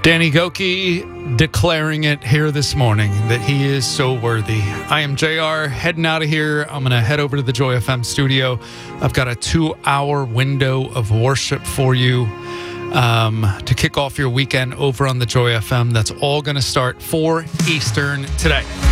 Danny Gokey declaring it here this morning that he is so worthy. I am JR, heading out of here. I'm going to head over to the Joy FM studio. I've got a 2-hour window of worship for you to kick off your weekend over on the Joy FM. That's all going to start 4 Eastern today.